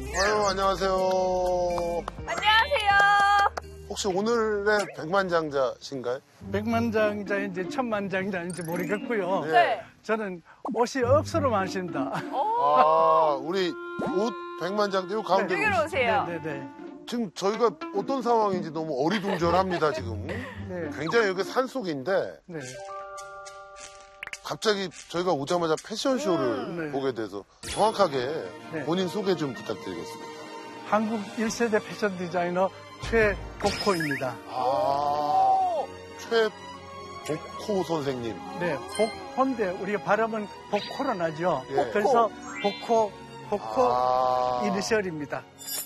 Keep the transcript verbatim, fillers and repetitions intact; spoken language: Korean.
아유, 안녕하세요. 안녕하세요. 혹시 오늘의 백만장자신가요? 백만장자인지 천만장자인지 모르겠고요. 네. 저는 옷이 억수로 많습니다. 아, 우리 옷 백만장자 요 가운데. 여기로 오세요. 네네네. 지금 저희가 어떤 상황인지 너무 어리둥절합니다, 지금. 네. 굉장히 여기 산속인데 네. 갑자기 저희가 오자마자 패션쇼를 음, 네. 보게 돼서 정확하게 네. 본인 소개 좀 부탁드리겠습니다. 한국 일 세대 패션 디자이너 최복호입니다. 아, 최복호 선생님. 네, 복호인데 우리가 발음은 복호로 나죠. 예. 그래서 복호, 복호 아. 이니셜입니다.